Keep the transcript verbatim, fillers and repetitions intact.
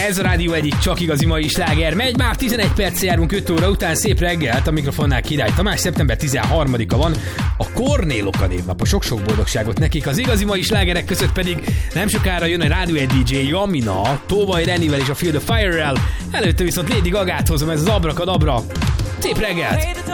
Ez a Rádió egy csak igazi mai sláger megy, már tizenegy perc járunk öt óra után, szép reggelt, a mikrofonnál Király Tamás, szeptember tizenharmadika van, a Kornélok a névnap, a sok-sok boldogságot nekik, az igazi mai slágerek között pedig nem sokára jön a Rádió egy dé dzsé Jamina, Tóvaj Renivel és a Feel the Fire-rel, előtte viszont Lady Gagát hozom, ez az Abrakadabra. Szép reggelt!